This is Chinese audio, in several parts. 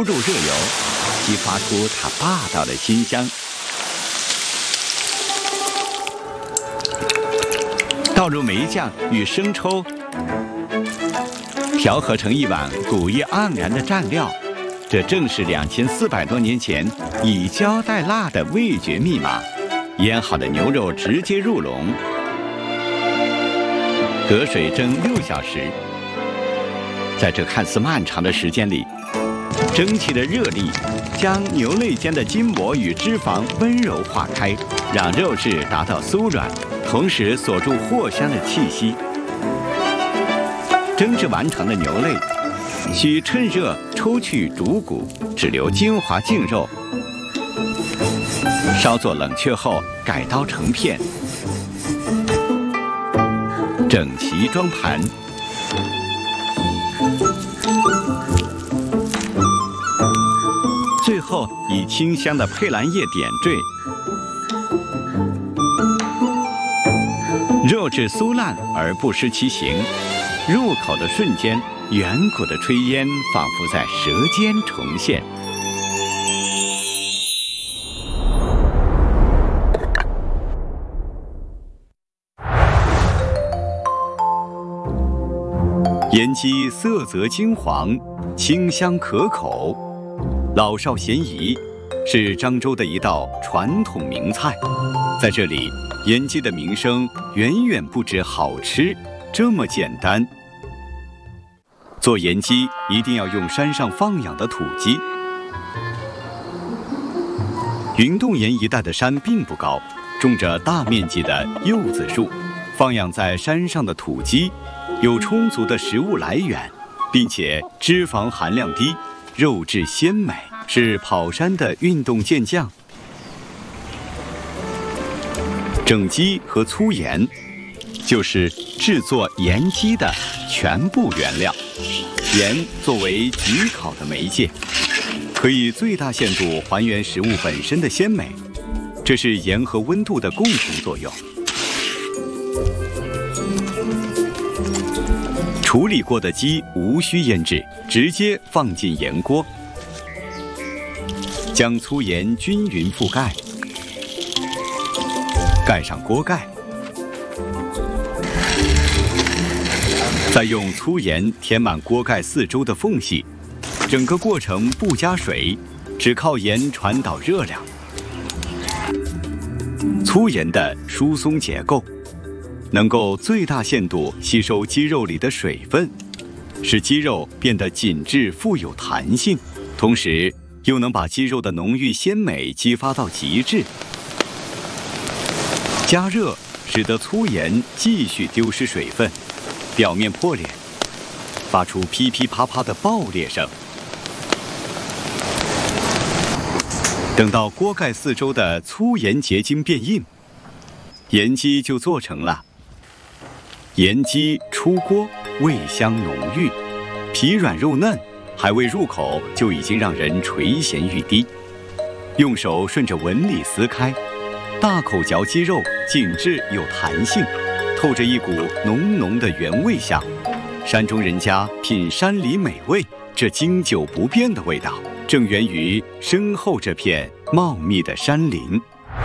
入热油，激发出它霸道的馨香。倒入梅酱与生抽，调和成一碗古意盎然的蘸料。这正是2400多年前以椒带辣的味觉密码。腌好的牛肉直接入笼，隔水蒸6小时。在这看似漫长的时间里，蒸汽的热力将牛肋间的筋膜与脂肪温柔化开，让肉质达到酥软，同时锁住藿香的气息。蒸制完成的牛肋，需趁热抽去主骨，只留精华净肉。稍作冷却后，改刀成片，整齐装盘。最后以清香的佩兰叶点缀，肉质酥烂而不失其形。入口的瞬间，远古的炊烟仿佛在舌尖重现。盐鸡色泽金黄，清香可口，老少咸宜，是漳州的一道传统名菜。在这里，盐鸡的名声远远不止好吃这么简单。做盐鸡一定要用山上放养的土鸡。云洞岩一带的山并不高，种着大面积的柚子树，放养在山上的土鸡有充足的食物来源，并且脂肪含量低，肉质鲜美，是跑山的运动健将。整鸡和粗盐就是制作盐鸡的全部原料。盐作为焗烤的媒介，可以最大限度还原食物本身的鲜美，这是盐和温度的共同作用。处理过的鸡无需腌制，直接放进盐锅，将粗盐均匀覆盖，盖上锅盖，再用粗盐填满锅盖四周的缝隙，整个过程不加水，只靠盐传导热量。粗盐的疏松结构能够最大限度吸收鸡肉里的水分，使鸡肉变得紧致富有弹性，同时又能把鸡肉的浓郁鲜美激发到极致。加热使得粗盐继续丢失水分，表面破裂，发出噼噼啪啪的爆裂声。等到锅盖四周的粗盐结晶变硬，盐鸡就做成了。盐鸡出锅，味香浓郁，皮软肉嫩，还未入口就已经让人垂涎欲滴。用手顺着纹理撕开，大口嚼鸡肉，紧致有弹性，透着一股浓浓的原味香。山中人家品山里美味，这经久不变的味道，正源于身后这片茂密的山林。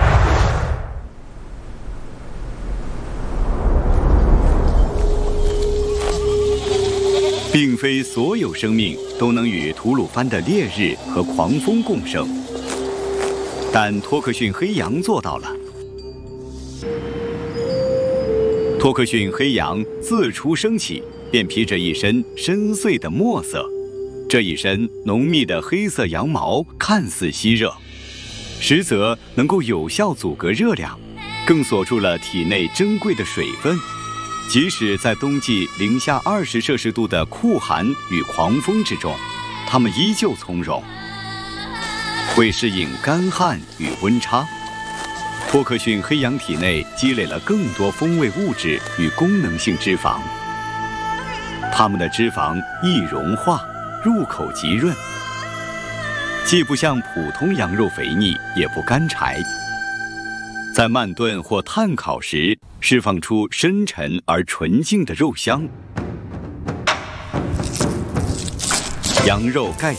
并非所有生命都能与吐鲁番的烈日和狂风共生，但托克逊黑羊做到了。托克逊黑羊自出生起便披着一身深邃的墨色，这一身浓密的黑色羊毛看似吸热，实则能够有效阻隔热量，更锁住了体内珍贵的水分。即使在冬季零下20摄氏度的酷寒与狂风之中，它们依旧从容，会适应干旱与温差。托克逊黑羊体内积累了更多风味物质与功能性脂肪，它们的脂肪易融化，入口极润，既不像普通羊肉肥腻，也不干柴。在慢炖或炭烤时，释放出深沉而纯净的肉香。羊肉盖